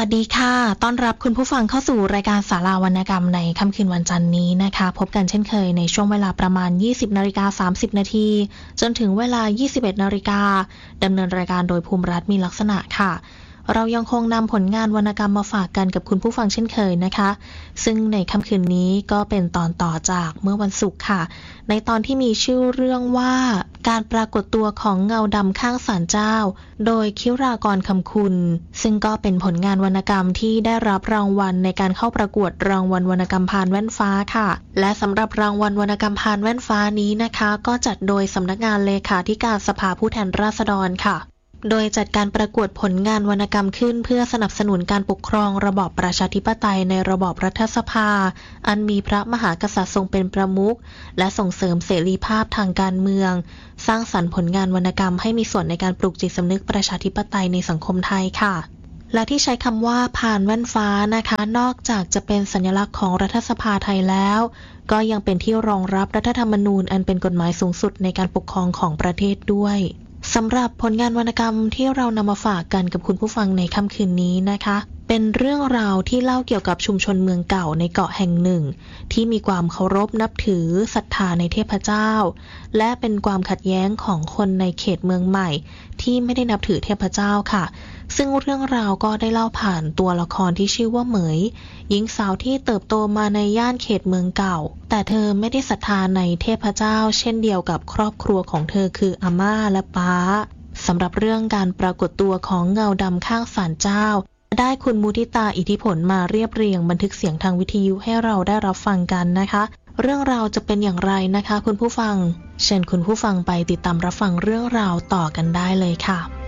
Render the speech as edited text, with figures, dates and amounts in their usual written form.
วัสดีค่ะต้อนรับคุณผู้ฟังเข้าสู่รายการศาลาวรรณกรรมในค่ำคืนวันจันทร์นี้นะคะพบกันเช่นเคยในช่วงเวลาประมาณ 20:30 นาทีจนถึงเวลา 21 นาฬิกาดำเนินรายการโดยภูมิรัตน์มีลักษณะค่ะเรายังคงนำผลงานวรรณกรรมมาฝากกันกับคุณผู้ฟังเช่นเคยนะคะซึ่งในค่ำคืนนี้ก็เป็นตอนต่อจากเมื่อวันศุกร์ค่ะในตอนที่มีชื่อเรื่องว่าการปรากฏตัวของเงาดำข้างศาลเจ้าโดยคิรากรคำคุณซึ่งก็เป็นผลงานวรรณกรรมที่ได้รับรางวัลในการเข้าประกวดรางวัลวรรณกรรมพานแว่นฟ้าค่ะและสำหรับรางวัลวรรณกรรมพานแว่นฟ้านี้นะคะก็จัดโดยสำนักงานเลขาธิการสภาผู้แทนราษฎรค่ะโดยจัดการประกวดผลงานวรรณกรรมขึ้นเพื่อสนับสนุนการปกครองระบอบประชาธิปไตยในระบอบรัฐสภาอันมีพระมหากษัตริย์ทรงเป็นประมุขและส่งเสริมเสรีภาพทางการเมืองสร้างสรรค์ผลงานวรรณกรรมให้มีส่วนในการปลุกจิตสำนึกประชาธิปไตยในสังคมไทยค่ะและที่ใช้คำว่าพานแว่นฟ้านะคะนอกจากจะเป็นสัญลักษณ์ของรัฐสภาไทยแล้วก็ยังเป็นที่รองรับรัฐธรรมนูญอันเป็นกฎหมายสูงสุดในการปกครองของประเทศด้วยสำหรับผลงานวรรณกรรมที่เรานำมาฝากกันกับคุณผู้ฟังในค่ำคืนนี้นะคะเป็นเรื่องราวที่เล่าเกี่ยวกับชุมชนเมืองเก่าในเกาะแห่งหนึ่งที่มีความเคารพนับถือศรัทธาในเทพเจ้าและเป็นความขัดแย้งของคนในเขตเมืองใหม่ที่ไม่ได้นับถือเทพเจ้าค่ะซึ่งเรื่องราวก็ได้เล่าผ่านตัวละครที่ชื่อว่าเหมยหญิงสาวที่เติบโตมาในย่านเขตเมืองเก่าแต่เธอไม่ได้ศรัทธาในเทพเจ้าเช่นเดียวกับครอบครัวของเธอคืออาม่าและป้าสำหรับเรื่องการปรากฏตัวของเงาดำข้างศาลเจ้าได้คุณมุทิตาอิทธิผลมาเรียบเรียงบันทึกเสียงทางวิทยุให้เราได้รับฟังกันนะคะเรื่องราวจะเป็นอย่างไรนะคะคุณผู้ฟังเชิญคุณผู้ฟังไปติดตามรับฟังเรื่องราวต่อกันได้เลยค่ะ